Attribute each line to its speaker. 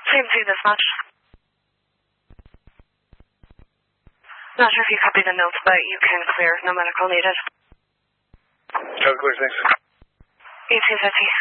Speaker 1: CMC this much. Not sure if you copied the notes, but you can clear. No medical needed.
Speaker 2: Code clear, thanks.
Speaker 1: 1850.